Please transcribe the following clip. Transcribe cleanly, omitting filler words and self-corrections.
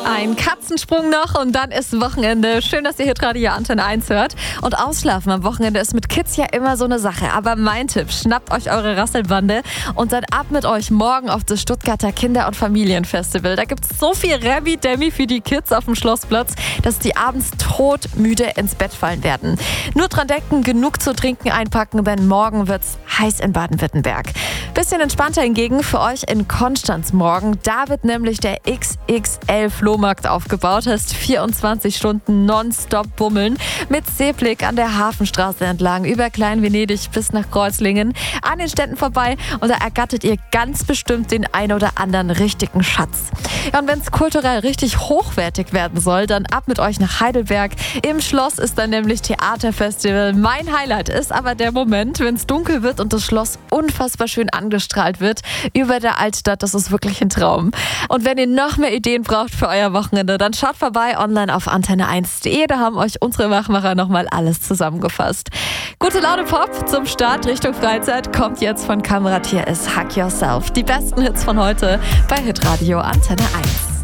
Ein Katzensprung noch und dann ist Wochenende. Schön, dass ihr hier gerade Antenne 1 hört. Und Ausschlafen am Wochenende ist mit Kids ja immer so eine Sache. Aber mein Tipp, schnappt euch eure Rasselbande und seid ab mit euch morgen auf das Stuttgarter Kinder- und Familienfestival. Da gibt es so viel Remi-Demi für die Kids auf dem Schlossplatz, dass die abends todmüde ins Bett fallen werden. Nur dran denken, genug zu trinken einpacken, denn morgen wird's heiß in Baden-Württemberg. Bisschen entspannter hingegen für euch in Konstanz morgen. Da wird nämlich der XXL-Flohmarkt aufgebaut. Heißt 24 Stunden nonstop bummeln mit Seeblick an der Hafenstraße entlang über Klein-Venedig bis nach Kreuzlingen an den Ständen vorbei und da ergattert ihr ganz bestimmt den ein oder anderen richtigen Schatz. Ja, und wenn es kulturell richtig hochwertig werden soll, dann ab mit euch nach Heidelberg. Im Schloss ist dann nämlich Theaterfestival. Mein Highlight ist aber der Moment, wenn es dunkel wird und das Schloss unfassbar schön angestrahlt wird über der Altstadt. Das ist wirklich ein Traum. Und wenn ihr noch mehr Ideen braucht für euer Wochenende, dann schaut vorbei online auf antenne1.de. Da haben euch unsere Wachmacher nochmal alles zusammengefasst. Gute Laune Pop zum Start Richtung Freizeit kommt jetzt von Kamerad. Hier ist Hack Yourself. Die besten Hits von heute bei Hitradio Antenne 1.